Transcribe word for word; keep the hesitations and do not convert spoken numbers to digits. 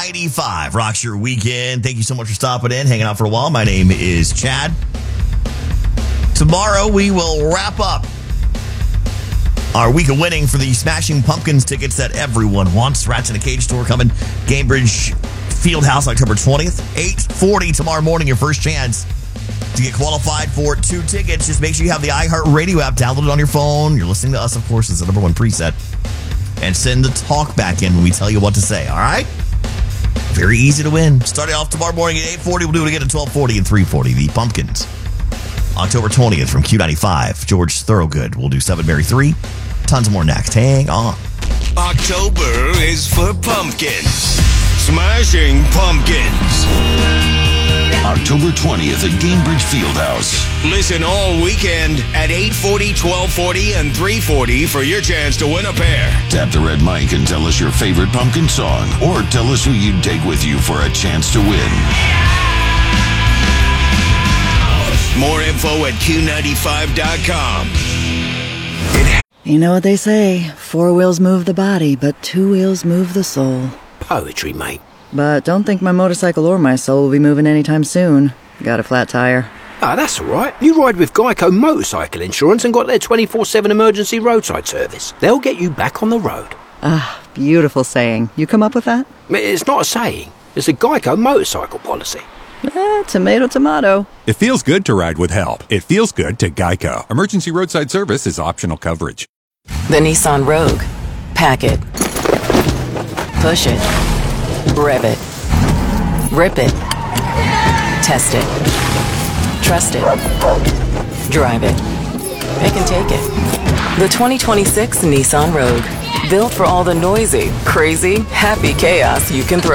ninety-five rocks your weekend. Thank you so much for stopping in, hanging out for a while. My name is Chad. Tomorrow we will wrap up our week of winning for the Smashing Pumpkins tickets that everyone wants. Rats in a Cage tour coming. Gamebridge Fieldhouse, October twentieth. eight forty tomorrow morning, your first chance to get qualified for two tickets. Just make sure you have the iHeartRadio app downloaded on your phone. You're listening to us, of course, as the number one preset. And send the talk back in when we tell you what to say, all right? Very easy to win. Starting off tomorrow morning at eight forty. We'll do it again at twelve forty and three forty. The Pumpkins. October twentieth from Q ninety-five. George Thorogood. We'll do seven Mary three. Tons more next. Hang on. October is for pumpkins. Smashing Pumpkins. October twentieth at Gamebridge Fieldhouse. Listen all weekend at eight forty, twelve forty, and three forty for your chance to win a pair. Tap the red mic and tell us your favorite pumpkin song, or tell us who you'd take with you for a chance to win. More info at Q ninety-five dot com. You know what they say, four wheels move the body, but two wheels move the soul. Poetry, mate. But don't think my motorcycle or my soul will be moving anytime soon. Got a flat tire. Ah, that's all right. You ride with Geico Motorcycle Insurance and got their twenty-four seven emergency roadside service. They'll get you back on the road. Ah, beautiful saying. You come up with that? It's not a saying. It's a Geico motorcycle policy. Eh, tomato, tomato. It feels good to ride with help. It feels good to Geico. Emergency roadside service is optional coverage. The Nissan Rogue. Pack it. Push it. Rev it. Rip it. Test it. Trust it. Drive it. It can take it. The twenty twenty-six Nissan Rogue. Built for all the noisy, crazy, happy chaos you can throw.